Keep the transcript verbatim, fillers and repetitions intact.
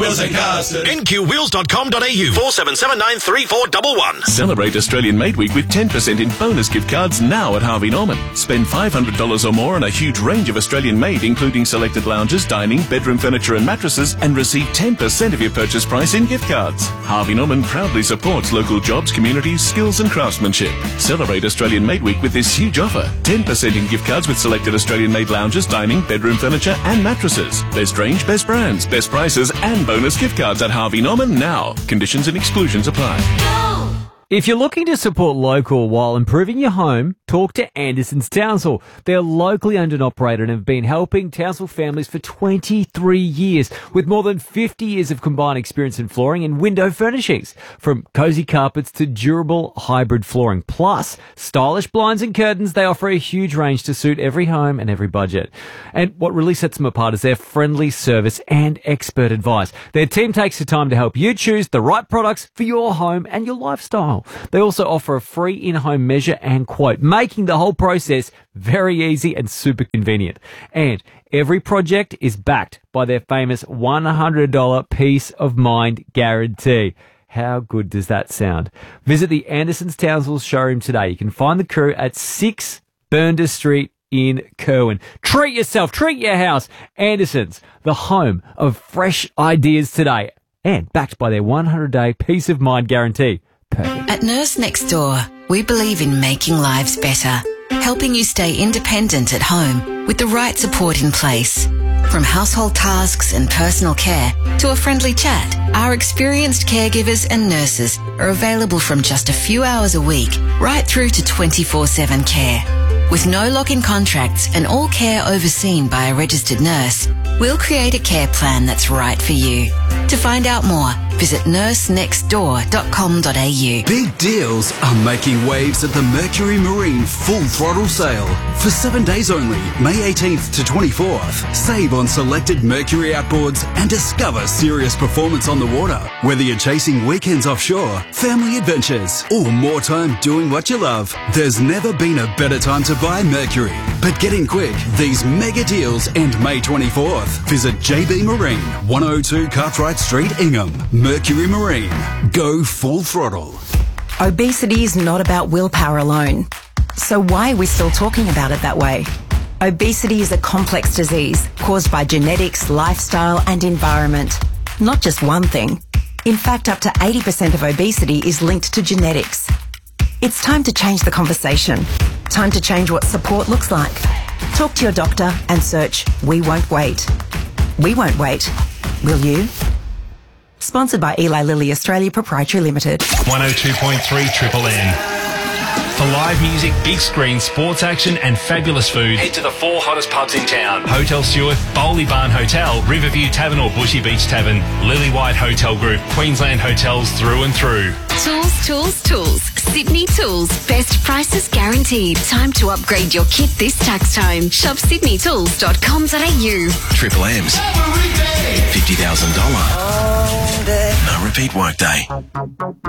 Wheels and Carston. N Q wheels dot com dot a u four seven seven nine three four one one. Celebrate Australian Made Week with ten percent in bonus gift cards now at Harvey Norman. Spend five hundred dollars or more on a huge range of Australian made, including selected lounges, dining, bedroom furniture and mattresses, and receive ten percent of your purchase price in gift cards. Harvey Norman proudly supports local jobs, communities, skills and craftsmanship. Celebrate Australian Made Week with this huge offer. ten percent in gift cards with selected Australian made lounges, dining, bedroom furniture and mattresses. Best range, best brands, best prices and bonus gift cards at Harvey Norman now. Conditions and exclusions apply. If you're looking to support local while improving your home, talk to Anderson's Townsville. They're locally owned and operated and have been helping Townsville families for twenty-three years with more than fifty years of combined experience in flooring and window furnishings. From cozy carpets to durable hybrid flooring, plus stylish blinds and curtains, they offer a huge range to suit every home and every budget. And what really sets them apart is their friendly service and expert advice. Their team takes the time to help you choose the right products for your home and your lifestyle. They also offer a free in-home measure and quote, making the whole process very easy and super convenient. And every project is backed by their famous one hundred dollars peace of mind guarantee. How good does that sound? Visit the Anderson's Townsville showroom today. You can find the crew at six Bernda Street in Kerwin. Treat yourself, treat your house. Anderson's, the home of fresh ideas today, and backed by their one hundred day peace of mind guarantee. Perfect. At Nurse Next Door, we believe in making lives better, helping you stay independent at home with the right support in place. From household tasks and personal care to a friendly chat, our experienced caregivers and nurses are available from just a few hours a week right through to twenty-four seven care. With no lock-in contracts and all care overseen by a registered nurse, we'll create a care plan that's right for you. To find out more, visit nurse next door dot com dot a u. Big deals are making waves at the Mercury Marine Full Throttle Sale. For seven days only, May eighteenth to twenty-fourth, save on selected Mercury outboards and discover serious performance on the water. Whether you're chasing weekends offshore, family adventures, or more time doing what you love, there's never been a better time to buy Mercury. But get in quick, these mega deals end May twenty-fourth. Visit J B Marine, one oh two Cartwright Street, Ingham. Mercury Marine. Go full throttle. Obesity is not about willpower alone. So why are we still talking about it that way? Obesity is a complex disease caused by genetics, lifestyle and environment. Not just one thing. In fact, up to eighty percent of obesity is linked to genetics. It's time to change the conversation. Time to change what support looks like. Talk to your doctor and search We Won't Wait. We won't wait. Will you? Sponsored by Eli Lilly Australia Proprietary Limited. one oh two point three Triple M. For live music, big screen, sports action and fabulous food, head to the four hottest pubs in town. Hotel Stewart, Bowley Barn Hotel, Riverview Tavern or Bushy Beach Tavern, Lily White Hotel Group, Queensland Hotels through and through. Tools, tools, tools. Sydney Tools. Best prices guaranteed. Time to upgrade your kit this tax time. Shop sydney tools dot com dot a u. Triple M's. fifty thousand dollars. No repeat workday.